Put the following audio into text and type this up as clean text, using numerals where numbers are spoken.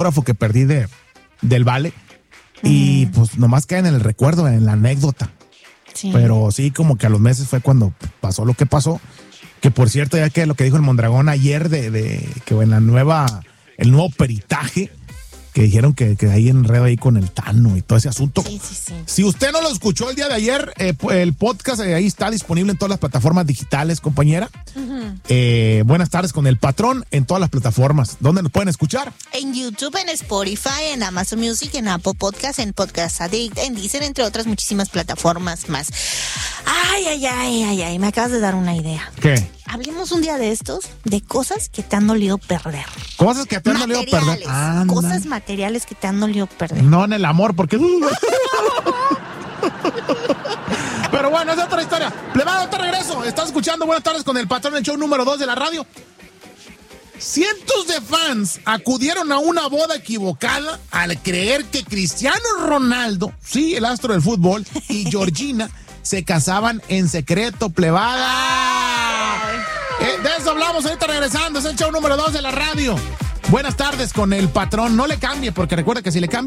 autógrafo que perdí del Vale. Y pues nomás queda en el recuerdo, en la anécdota. Sí. Pero sí, como que a los meses fue cuando pasó lo que pasó. Que por cierto, ya que lo que dijo el Mondragón ayer que en el nuevo peritaje, que dijeron que hay enredo ahí con el Tano y todo ese asunto. Sí. Si usted no lo escuchó el día de ayer, el podcast ahí está disponible en todas las plataformas digitales, compañera. Buenas tardes con el patrón en todas las plataformas. ¿Dónde nos pueden escuchar? En YouTube, en Spotify, en Amazon Music, en Apple Podcast, en Podcast Addict, en Deezer, entre otras muchísimas plataformas más. Ay, me acabas de dar una idea. ¿Qué? Hablemos un día de estos de cosas que te han dolido perder. Cosas que te han dolido perder. Anda. Cosas materiales que te han dolido perder. No en el amor, porque... Pero bueno, es otra historia. Plebado, te regreso. Estás escuchando Buenas tardes con el patrón, el show número 2 de la radio. Cientos de fans acudieron a una boda equivocada al creer que Cristiano Ronaldo, sí, el astro del fútbol, y Georgina se casaban en secreto, plebada. De eso hablamos ahorita regresando. Es el show número 2 de la radio. Buenas tardes con el patrón. No le cambie, porque recuerda que si le cambia